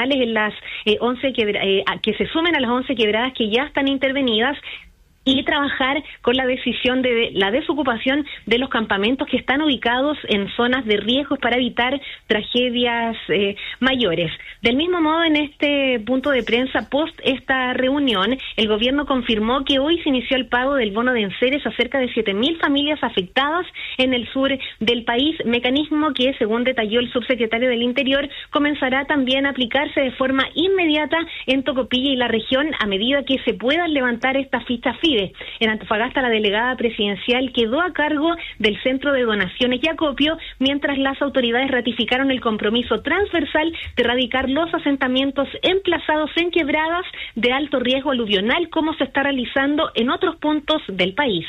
concejales en las 11 que se sumen a las 11 quebradas que ya están intervenidas, y trabajar con la decisión de la desocupación de los campamentos que están ubicados en zonas de riesgos para evitar tragedias mayores. Del mismo modo, en este punto de prensa post esta reunión, el gobierno confirmó que hoy se inició el pago del bono de enseres a cerca de 7.000 familias afectadas en el sur del país, mecanismo que, según detalló el subsecretario del Interior, comenzará también a aplicarse de forma inmediata en Tocopilla y la región a medida que se puedan levantar estas fichas FIDE. En Antofagasta, la delegada presidencial quedó a cargo del Centro de Donaciones y Acopio, mientras las autoridades ratificaron el compromiso transversal de erradicar los asentamientos emplazados en quebradas de alto riesgo aluvional, como se está realizando en otros puntos del país.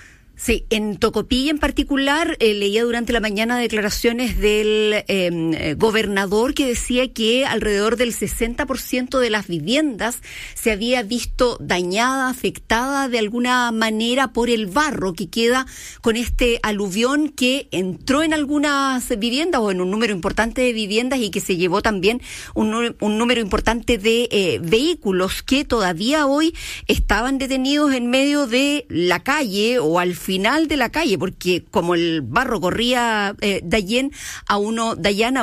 Sí, en Tocopilla en particular, leía durante la mañana declaraciones del gobernador que decía que alrededor del 60% de las viviendas se había visto dañada, afectada de alguna manera por el barro que queda con este aluvión que entró en algunas viviendas o en un número importante de viviendas y que se llevó también un número importante de vehículos que todavía hoy estaban detenidos en medio de la calle o al final de la calle, porque como el barro corría Dayan a unos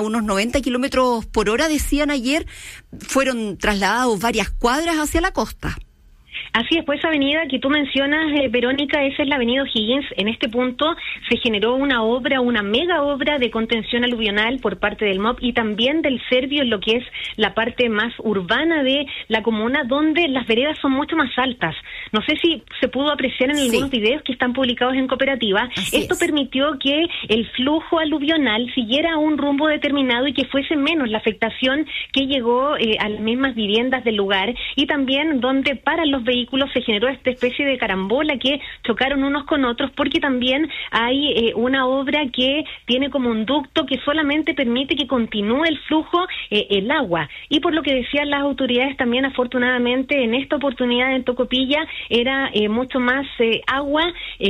90 kilómetros por hora, decían ayer, fueron trasladados varias cuadras hacia la costa. Así es, pues esa avenida que tú mencionas, Verónica, esa es la avenida O'Higgins. En este punto se generó una mega obra de contención aluvional por parte del MOP y también del Servio en lo que es la parte más urbana de la comuna, donde las veredas son mucho más altas. No sé si se pudo apreciar en algunos videos que están publicados en Cooperativa. Esto permitió que el flujo aluvional siguiera un rumbo determinado y que fuese menos la afectación que llegó a las mismas viviendas del lugar, y también donde para los vehículos se generó esta especie de carambola que chocaron unos con otros, porque también hay una obra que tiene como un ducto que solamente permite que continúe el flujo el agua. Y por lo que decían las autoridades también, afortunadamente en esta oportunidad en Tocopilla era mucho más agua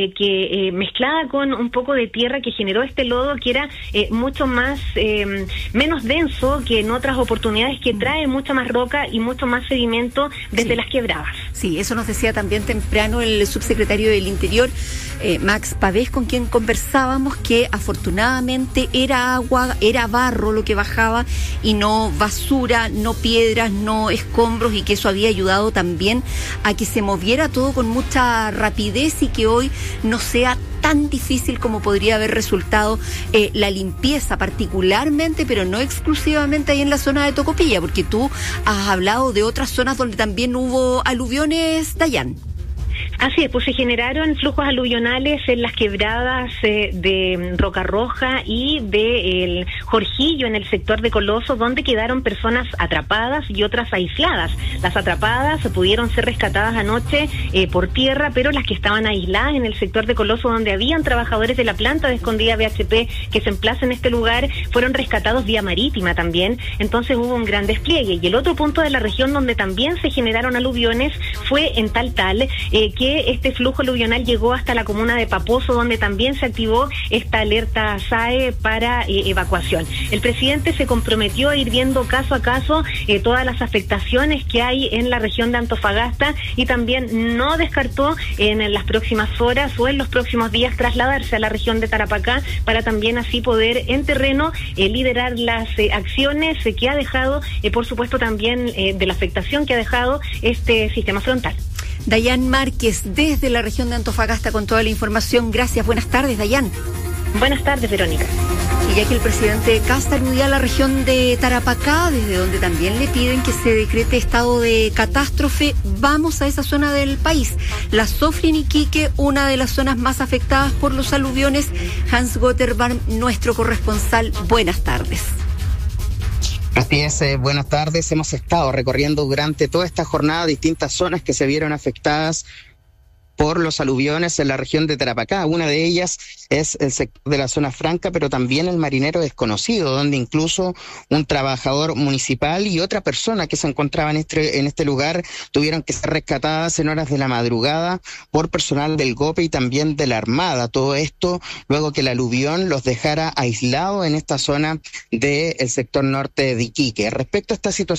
que mezclada con un poco de tierra, que generó este lodo que era mucho más menos denso que en otras oportunidades, que trae mucha más roca y mucho más sedimento desde las quebradas. Sí, eso nos decía también temprano el subsecretario del Interior, Max Pavés, con quien conversábamos, que afortunadamente era agua, era barro lo que bajaba y no basura, no piedras, no escombros, y que eso había ayudado también a que se moviera todo con mucha rapidez y que hoy no sea tan difícil como podría haber resultado la limpieza, particularmente, pero no exclusivamente ahí en la zona de Tocopilla, porque tú has hablado de otras zonas donde también hubo aluviones, Dayan. Así es, pues se generaron flujos aluvionales en las quebradas de Roca Roja y de el Jorgillo, en el sector de Coloso, donde quedaron personas atrapadas y otras aisladas. Las atrapadas pudieron ser rescatadas anoche por tierra, pero las que estaban aisladas en el sector de Coloso, donde habían trabajadores de la planta de escondida BHP que se emplaza en este lugar, fueron rescatados vía marítima también. Entonces hubo un gran despliegue. Y el otro punto de la región donde también se generaron aluviones fue en Taltal, que este flujo aluvional llegó hasta la comuna de Paposo, donde también se activó esta alerta SAE para evacuación. El presidente se comprometió a ir viendo caso a caso todas las afectaciones que hay en la región de Antofagasta, y también no descartó en las próximas horas o en los próximos días trasladarse a la región de Tarapacá para también así poder en terreno liderar las acciones que ha dejado, por supuesto también de la afectación que ha dejado este sistema frontal. Dayan Márquez, desde la región de Antofagasta, con toda la información. Gracias, buenas tardes, Dayan. Buenas tardes, Verónica. Y ya que el presidente Kast aludía a la región de Tarapacá, desde donde también le piden que se decrete estado de catástrofe, vamos a esa zona del país. La Sofri en Iquique, una de las zonas más afectadas por los aluviones. Hans Gotterbarm, nuestro corresponsal, buenas tardes. Así es, buenas tardes. Hemos estado recorriendo durante toda esta jornada distintas zonas que se vieron afectadas por los aluviones en la región de Tarapacá. Una de ellas es el sector de la zona franca, pero también el Marinero Desconocido, donde incluso un trabajador municipal y otra persona que se encontraba en este lugar tuvieron que ser rescatadas en horas de la madrugada por personal del GOPE y también de la Armada. Todo esto luego que el aluvión los dejara aislados en esta zona del sector norte de Iquique. Respecto a esta situación